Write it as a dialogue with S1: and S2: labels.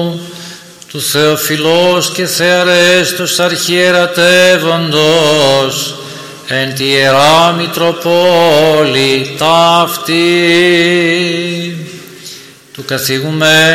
S1: του Θεοφιλός και Θεαρέστος αρχιερατεύοντος εν τη Ιερά Μητροπόλη ταύτη, του καθηγουμένου